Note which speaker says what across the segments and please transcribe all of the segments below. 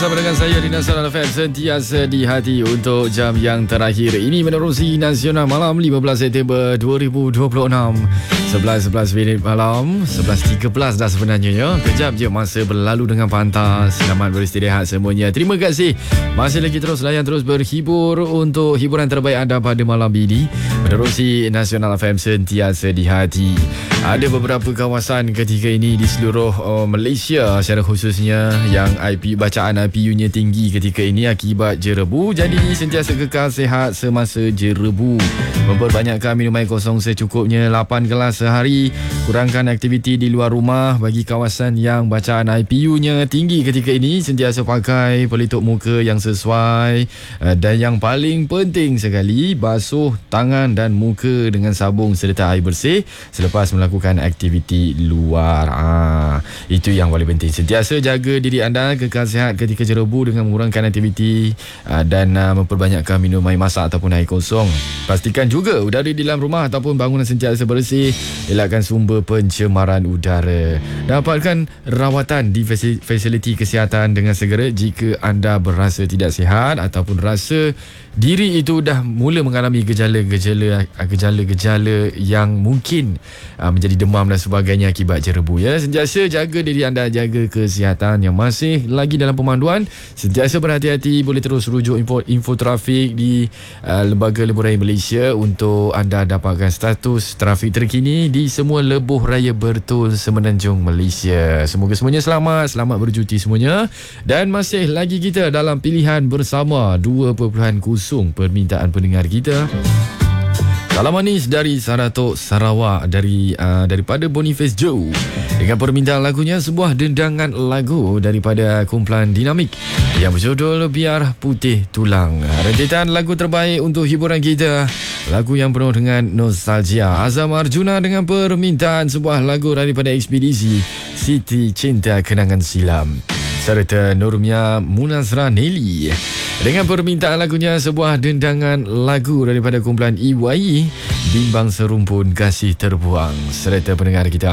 Speaker 1: bersama dengan saya di Nasional FM, sentiasa di hati untuk jam yang terakhir. Ini menerusi Nasional Malam 15 September 2026. 11 minit malam, 11.13 dah sebenarnya ya. Kejap je masa berlalu dengan pantas. Selamat beristirahat semuanya. Terima kasih. Masih lagi terus layan, terus berhibur untuk hiburan terbaik anda pada malam ini. Menerusi Nasional FM, sentiasa di hati. Ada beberapa kawasan ketika ini di seluruh Malaysia secara khususnya yang bacaan IPU-nya tinggi ketika ini akibat jerebu. Jadi sentiasa kekal sihat semasa jerebu. Memperbanyakkan minum air kosong secukupnya, 8 gelas sehari. Kurangkan aktiviti di luar rumah. Bagi kawasan yang bacaan IPU-nya tinggi ketika ini, sentiasa pakai pelitup muka yang sesuai. Dan yang paling penting sekali, basuh tangan dan muka dengan sabun serta air bersih selepas melakukan aktiviti luar. Itu yang paling penting. Sentiasa jaga diri anda kekal sihat ketika jerebu dengan mengurangkan aktiviti dan memperbanyakkan minum air masak ataupun air kosong. Pastikan juga udara di dalam rumah ataupun bangunan sentiasa bersih. Elakkan sumber pencemaran udara. Dapatkan rawatan di fasiliti kesihatan dengan segera jika anda berasa tidak sihat ataupun rasa diri itu dah mula mengalami gejala-gejala yang mungkin menjadi demam dan sebagainya akibat jerebu ya. Sentiasa jaga diri anda, jaga kesihatan. Yang masih lagi dalam pemanduan, sentiasa berhati-hati. Boleh terus rujuk info trafik di Lembaga Lebuh Raya Malaysia untuk anda dapatkan status trafik terkini di semua lebuh raya bertul Semenanjung Malaysia. Semoga semuanya selamat bercuti semuanya. Dan masih lagi kita dalam pilihan bersama 2.0 permintaan pendengar kita. Salam manis dari Saratok, Sarawak, daripada Boniface Joe dengan permintaan lagunya sebuah dendangan lagu daripada kumpulan Dinamik yang berjudul Biar Putih Tulang. Rentetan lagu terbaik untuk hiburan kita, lagu yang penuh dengan nostalgia. Azam Arjuna dengan permintaan sebuah lagu daripada Ekspedisi Siti Cinta Kenangan Silam serta Nurmia Munazra Nelly dengan permintaan lagunya sebuah dendangan lagu daripada kumpulan EYE, Bimbang Serumpun Kasih Terbuang. Serta pendengar kita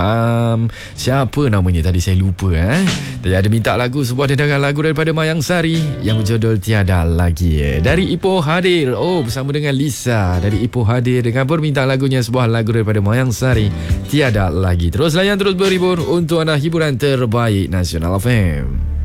Speaker 1: siapa namanya tadi saya lupa Dia ada minta lagu, sebuah dendangan lagu daripada Mayang Sari yang berjudul Tiada Lagi. Dari Ipoh hadir bersama dengan Lisa dari Ipoh hadir dengan permintaan lagunya sebuah lagu daripada Mayang Sari, Tiada Lagi. Terus layan, terus berhibur untuk anda hiburan terbaik Nasional FM.